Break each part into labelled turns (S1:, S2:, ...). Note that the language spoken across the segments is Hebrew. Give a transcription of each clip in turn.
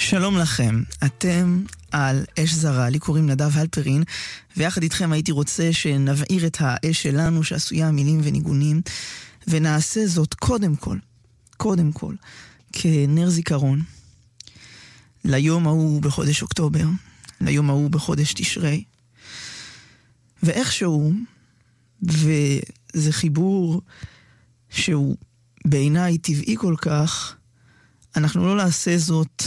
S1: שלום לכם, אתם על אש זרה, לי קוראים נדב הלפרין, ויחד איתכם הייתי רוצה שנבעיר את האש שלנו שעשויה מילים וניגונים, ונעשה זאת קודם כל, כנר זיכרון, ליום ההוא בחודש אוקטובר, ליום ההוא בחודש תשרי, ואיכשהו, וזה חיבור שהוא בעיניי טבעי כל כך, אנחנו לא נעשה זאת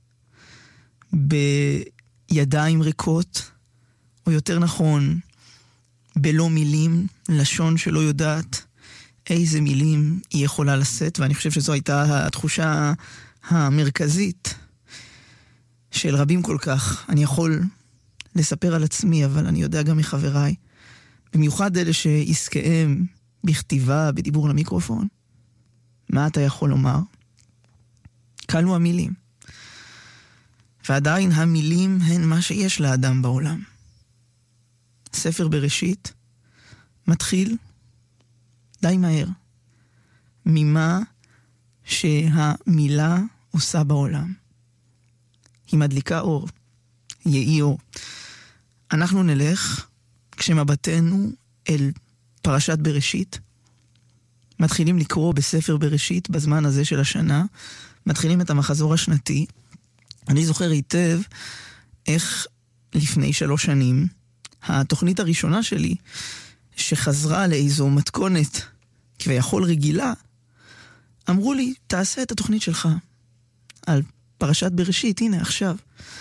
S1: בידיים ריקות, או יותר נכון, בלא מילים, לשון שלא יודעת איזה מילים היא יכולה לשאת, ואני חושב שזו הייתה התחושה המרכזית של רבים כל כך. אני יכול לספר על עצמי, אבל אני יודע גם מחבריי, במיוחד אלה שעסקיהם בכתיבה, בדיבור למיקרופון. מה אתה יכול לומר? קלו המילים. ועדיין המילים הן מה שיש לאדם בעולם. ספר בראשית מתחיל די מהר ממה שהמילה עושה בעולם. היא מדליקה אור, יהי אור. אנחנו נלך כשמבטנו אל פרשת בראשית, מתחילים לקרוא בספר בראשית בזמן הזה של השנה, מתחילים את המחזור השנתי. אני זוכר היטב איך לפני 3 שנים, התוכנית הראשונה שלי, שחזרה לאיזו מתכונת כביכול רגילה, אמרו לי, תעשה את התוכנית שלך על פרשת בראשית, הנה עכשיו.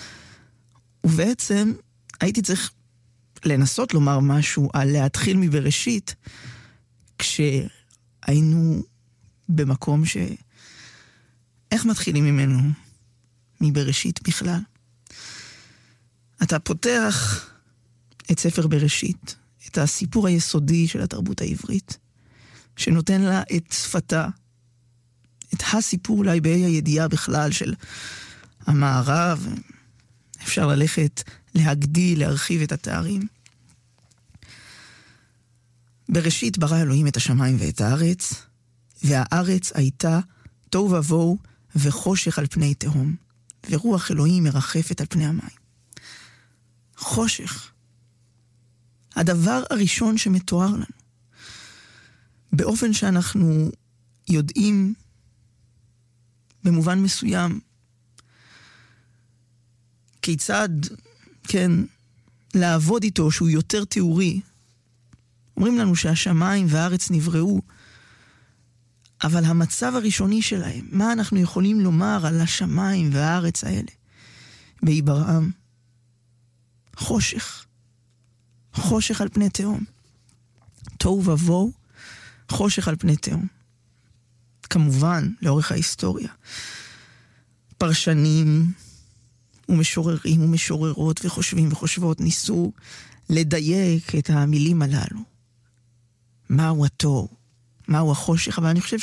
S1: ובעצם הייתי צריך לנסות לומר משהו על להתחיל מבראשית, כשהיינו במקום איך מתחילים ממנו? מבראשית בכלל. אתה פותח את ספר בראשית, את הסיפור היסודי של התרבות העברית, שנותן לה את שפתה, את הסיפור אולי בה"א הידיעה בכלל של המערב, אפשר ללכת להגדיל, להרחיב את התארים. בראשית ברא אלוהים את השמיים ואת הארץ, והארץ הייתה תוהו ובוהו וחושך על פני תהום, ורוח אלוהים מרחפת על פני המים. חושך. הדבר הראשון שמתואר לנו, באופן שאנחנו יודעים במובן מסוים, כיצד, כן, לעבוד איתו שהוא יותר תיאורי. אומרים לנו שהשמיים והארץ נבראו, אבל המצב הראשוני שלהם, מה אנחנו יכולים לומר על השמיים והארץ האלה? בהיברעם, חושך. חושך על פני תהום. תוהו ובוהו, חושך על פני תהום. כמובן, לאורך ההיסטוריה, פרשנים ומשוררים ומשוררות וחושבים וחושבות ניסו לדייק את המילים הללו. מהו התוהו? מהו החושך? אבל אני חושב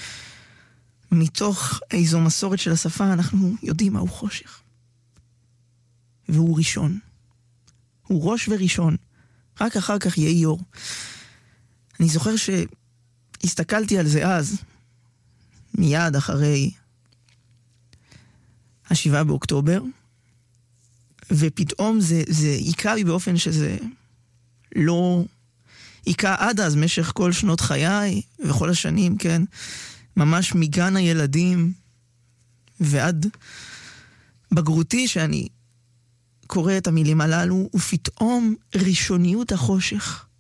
S1: שמתוך איזו מסורת של השפה אנחנו יודעים מהו חושך. והוא ראשון. הוא ראש וראשון. רק אחר כך יהיה אור. אני זוכר שהסתכלתי על זה אז, מיד אחרי 7 באוקטובר, ופתאום זה עיקה בי באופן שזה לא עיקה עד אז, משך כל שנות חיי וכל השנים, כן, ממש מגן הילדים ועד בגרותי שאני קורא את המילים הללו, ופתאום ראשוניות החושך